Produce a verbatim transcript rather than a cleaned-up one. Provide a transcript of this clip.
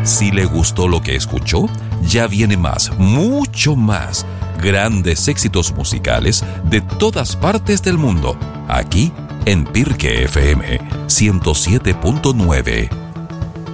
Si le gustó lo que escuchó, ya viene más, mucho más. Grandes éxitos musicales de todas partes del mundo, aquí en Pirque F M ciento siete punto nueve.